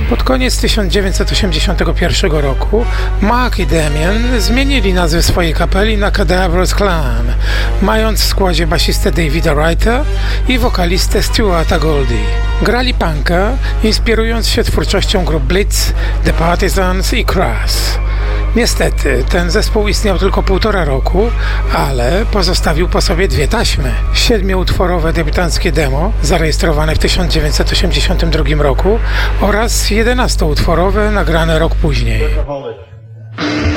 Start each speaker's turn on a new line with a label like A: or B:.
A: Pod koniec 1981 roku Mark i Damien zmienili nazwę swojej kapeli na Cadaverous Clan, mając w składzie basistę Davida Wrighta i wokalistę Stuarta Goldie. Grali punka, inspirując się twórczością grup Blitz, The Partisans i Crass. Niestety, ten zespół istniał tylko 1,5 roku, ale pozostawił po sobie 2 taśmy. 7-utworowe debiutanckie demo, zarejestrowane w 1982 roku oraz 11-utworowe, nagrane rok później.